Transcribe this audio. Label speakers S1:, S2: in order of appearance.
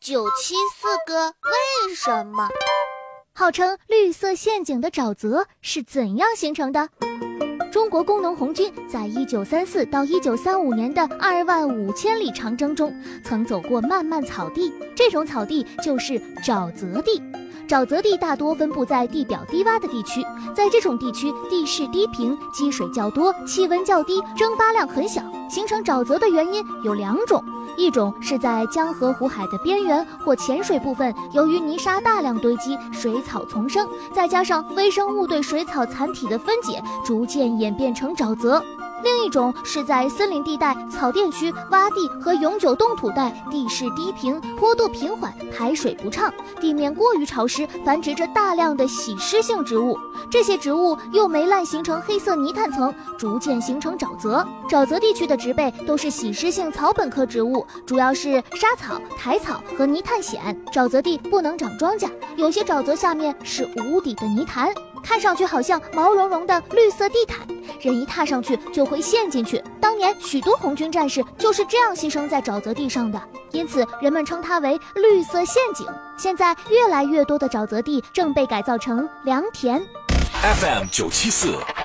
S1: 974个为什么。
S2: 号称绿色陷阱的沼泽是怎样形成的？中国工农红军在1934到1935年的25000里长征中，曾走过漫漫草地，这种草地就是沼泽地。沼泽地大多分布在地表低洼的地区，在这种地区，地势低平，积水较多，气温较低，蒸发量很小。形成沼泽的原因有2种，一种是在江河湖海的边缘或浅水部分，由于泥沙大量堆积，水草丛生，再加上微生物对水草残体的分解，逐渐演变成沼泽。另一种是在森林地带、草甸区、洼地和永久冻土带，地势低平，坡度平缓，排水不畅，地面过于潮湿，繁殖着大量的喜湿性植物。这些植物又霉烂形成黑色泥炭层，逐渐形成沼泽。沼泽地区的植被都是喜湿性草本科植物，主要是沙草、苔草和泥炭藓。沼泽地不能长庄稼，有些沼泽下面是无底的泥潭，看上去好像毛茸茸的绿色地毯，人一踏上去就会陷进去。当年许多红军战士就是这样牺牲在沼泽地上的，因此人们称它为绿色陷阱。现在越来越多的沼泽地正被改造成良田。
S3: FM 974